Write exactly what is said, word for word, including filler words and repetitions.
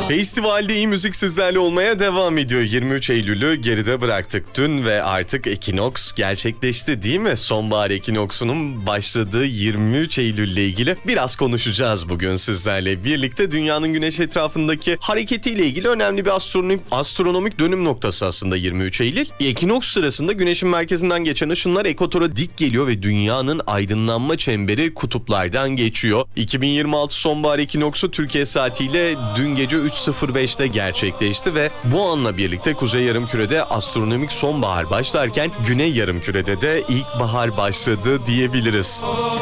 Festivalde iyi müzik sizlerle olmaya devam ediyor. yirmi üç Eylül'ü geride bıraktık dün ve artık ekinoks gerçekleşti değil mi? Sonbahar ekinoksunun başladığı yirmi üç Eylül ile ilgili biraz konuşacağız bugün sizlerle birlikte. Dünyanın güneş etrafındaki hareketiyle ilgili önemli bir astronomik, astronomik dönüm noktası aslında yirmi üç Eylül. Ekinoks sırasında güneşin merkezinden geçen ışınlar ekvatora dik geliyor ve dünyanın aydınlanma çemberi kutuplardan geçiyor. iki bin yirmi altı sonbahar ekinoksu Türkiye saatiyle dün gece üç sıfır beşte gerçekleşti ve bu anla birlikte Kuzey Yarımküre'de astronomik sonbahar başlarken Güney Yarımküre'de de ilkbahar başladı diyebiliriz.